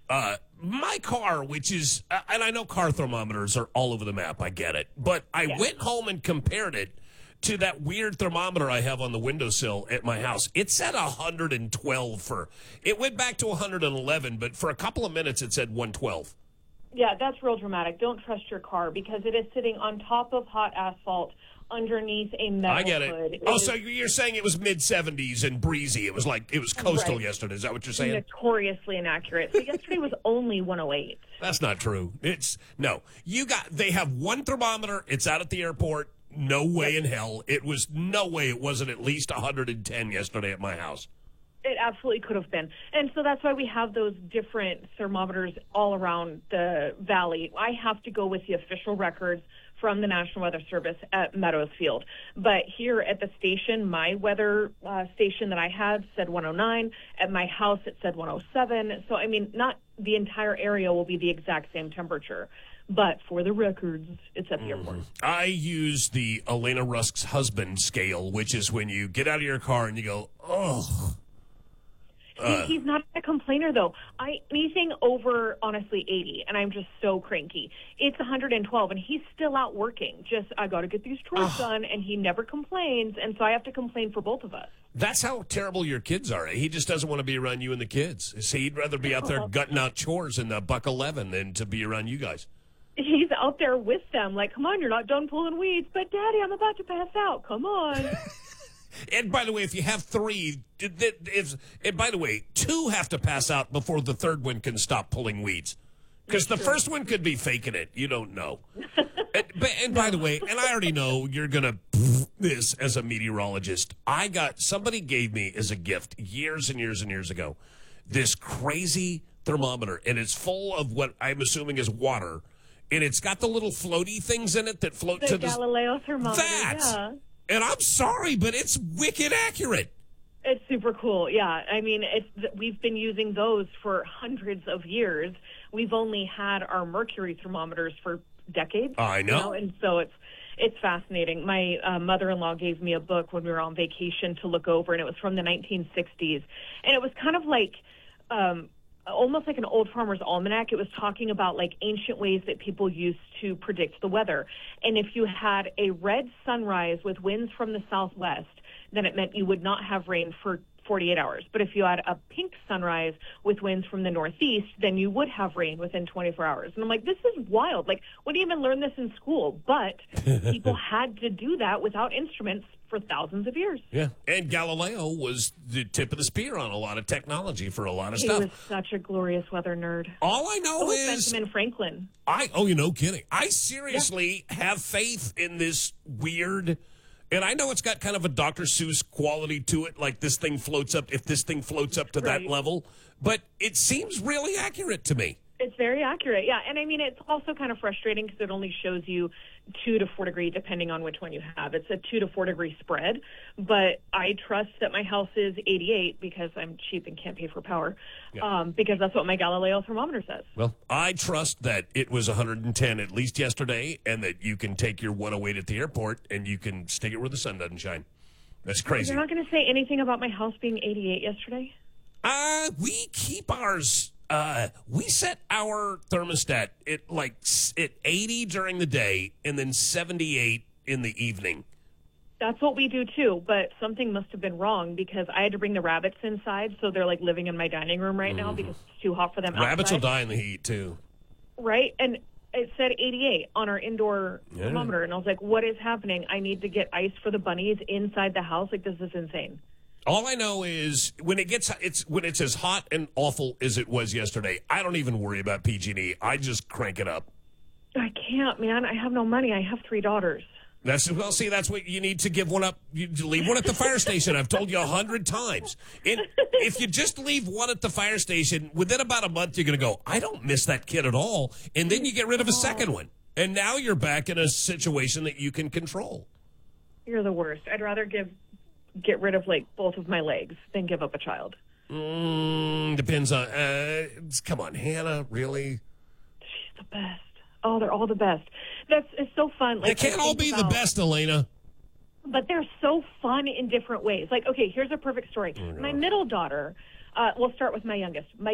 My car, which is, and I know car thermometers are all over the map, I get it, but I went home and compared it to that weird thermometer I have on the windowsill at my house. It said 112 it went back to 111, but for a couple of minutes it said 112. Yeah, that's real dramatic. Don't trust your car because it is sitting on top of hot asphalt underneath a metal I get it. hood. So you're saying it was mid-70s and breezy. It was coastal yesterday. Is that what you're saying? Notoriously inaccurate. So yesterday was only 108. That's not true. They have one thermometer. It's out at the airport. No way in hell. It wasn't at least 110 yesterday at my house. It absolutely could have been. And so that's why we have those different thermometers all around the valley. I have to go with the official records from the National Weather Service at Meadows Field. But here at the station, my weather station that I had said 109. At my house, it said 107. So, I mean, not the entire area will be the exact same temperature. But for the records, it's at the airport. I use the Elena Rusk's husband scale, which is when you get out of your car and you go, oh. He's not a complainer, though. Anything over, honestly, 80, and I'm just so cranky. It's 112, and he's still out working. I got to get these chores done, and he never complains, and so I have to complain for both of us. That's how terrible your kids are. He just doesn't want to be around you and the kids. See, he'd rather be out there gutting out chores in the Buck 11 than to be around you guys. He's out there with them, like, come on, you're not done pulling weeds, but, Daddy, I'm about to pass out. Come on. And by the way, if you have three, and by the way, two have to pass out before the third one can stop pulling weeds. Because the first one could be faking it. You don't know. and by the way, and I already know you're going to this as a meteorologist. Somebody gave me as a gift years and years and years ago this crazy thermometer, and it's full of what I'm assuming is water, and it's got the little floaty things in it that float to the Galileo thermometer. Yeah. And I'm sorry, but it's wicked accurate. It's super cool, yeah. I mean, we've been using those for hundreds of years. We've only had our mercury thermometers for decades. I know. And so it's fascinating. My mother-in-law gave me a book when we were on vacation to look over, and it was from the 1960s. And it was kind of like almost like an old farmer's almanac. It was talking about like ancient ways that people used to predict the weather. And if you had a red sunrise with winds from the southwest, then it meant you would not have rain for 48 hours. But if you had a pink sunrise with winds from the northeast, then you would have rain within 24 hours. And I'm like, this is wild. Like, we didn't even learn this in school. But people had to do that without instruments for thousands of years. Yeah. And Galileo was the tip of the spear on a lot of technology for a lot of stuff. He was such a glorious weather nerd. All I know is Benjamin Franklin. You're no kidding. I seriously have faith in this weird, and I know it's got kind of a Dr. Seuss quality to it, like this thing floats up, if this thing floats up to that level, but it seems really accurate to me. It's very accurate, yeah. And, I mean, it's also kind of frustrating because it only shows you 2 to 4 degree, depending on which one you have. It's a 2 to 4 degree spread, but I trust that my house is 88 because I'm cheap and can't pay for power, because that's what my Galileo thermometer says. Well, I trust that it was 110 at least yesterday and that you can take your 108 at the airport and you can stick it where the sun doesn't shine. That's crazy. You're not going to say anything about my house being 88 yesterday? We keep ours... we set our thermostat at 80 during the day and then 78 in the evening. That's what we do too, but something must have been wrong because I had to bring the rabbits inside, so they're like living in my dining room right now because it's too hot for them outside. Rabbits will die in the heat too. Right, and it said 88 on our indoor thermometer, and I was like, what is happening? I need to get ice for the bunnies inside the house. Like, this is insane. All I know is when it's as hot and awful as it was yesterday, I don't even worry about PG&E. I just crank it up. I can't, man. I have no money. I have 3 daughters. That's what you need to give one up. You leave one at the fire station. I've told you 100 times. If you just leave one at the fire station, within about a month, you're going to go, I don't miss that kid at all. And then you get rid of a second one. And now you're back in a situation that you can control. You're the worst. I'd rather get rid of like both of my legs than give up a child. Depends on come on, Hannah, really? She's the best. Oh, they're all the best. It's so fun. They can't all be the best, Elena. But they're so fun in different ways. Like, okay, here's a perfect story. My middle daughter, we'll start with my youngest. My